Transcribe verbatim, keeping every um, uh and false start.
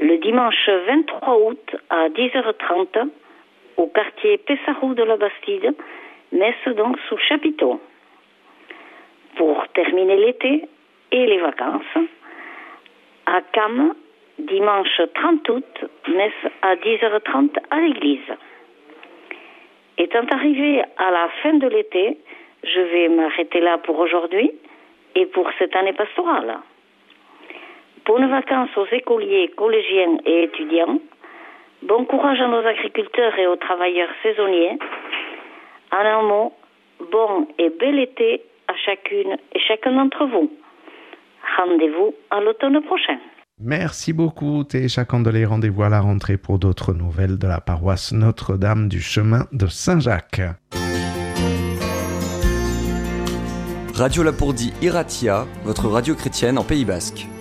le dimanche vingt-trois août à dix heures trente au quartier Pessarroux de la Bastide, messe donc sous chapiteau. Pour terminer l'été et les vacances, à Cam, dimanche trente août, messe à dix heures trente à l'église. Étant arrivé à la fin de l'été, je vais m'arrêter là pour aujourd'hui et pour cette année pastorale. Bonnes vacances aux écoliers, collégiens et étudiants. Bon courage à nos agriculteurs et aux travailleurs saisonniers. En un mot, bon et bel été à chacune et chacun d'entre vous. Rendez-vous à l'automne prochain. Merci beaucoup, Técha Candelé. Rendez-vous à la rentrée pour d'autres nouvelles de la paroisse Notre-Dame du Chemin de Saint-Jacques. Radio Lapourdie Iratia, votre radio chrétienne en Pays Basque.